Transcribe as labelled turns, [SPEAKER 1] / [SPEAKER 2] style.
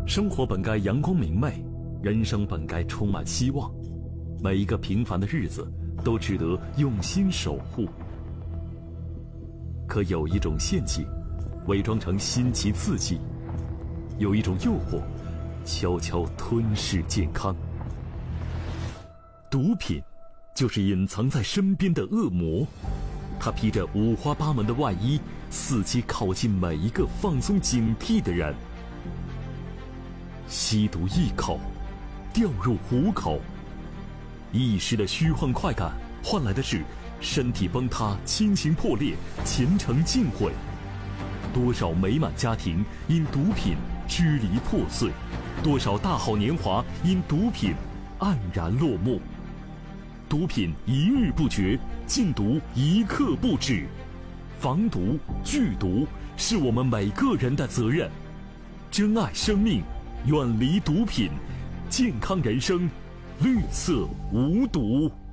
[SPEAKER 1] 生活本该阳光明媚，人生本该充满希望。每一个平凡的日子都值得用心守护。可有一种陷阱，伪装成新奇刺激；有一种诱惑，悄悄吞噬健康。毒品就是隐藏在身边的恶魔，它披着五花八门的外衣，伺机靠近每一个放松警惕的人。吸毒一口，掉入虎口，一时的虚幻快感，换来的是身体崩塌、亲情破裂、前程尽毁。多少美满家庭因毒品支离破碎，多少大好年华因毒品黯然落幕。毒品一日不绝，禁毒一刻不止。防毒拒毒是我们每个人的责任。珍爱生命，远离毒品，健康人生，绿色无毒。